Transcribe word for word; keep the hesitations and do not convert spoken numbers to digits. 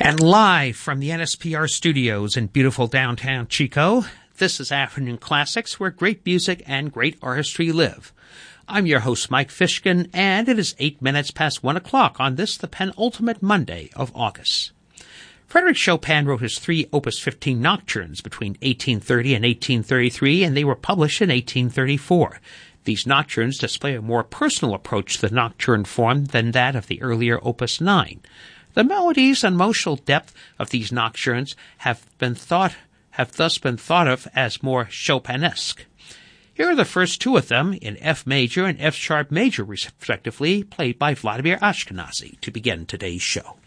And live from the N S P R studios in beautiful downtown Chico, this is Afternoon Classics, where great music and great artistry live. I'm your host, Mike Fishkin, and it is eight minutes past one o'clock on this, the penultimate Monday of August. Frédéric Chopin wrote his three Opus fifteen nocturnes between eighteen thirty and eighteen thirty-three, and they were published in eighteen thirty-four. These nocturnes display a more personal approach to the nocturne form than that of the earlier Opus nine. The melodies and emotional depth of these nocturnes have been thought have thus been thought of as more Chopinesque. Here are the first two of them in F major and F sharp major, respectively, played by Vladimir Ashkenazy to begin today's show.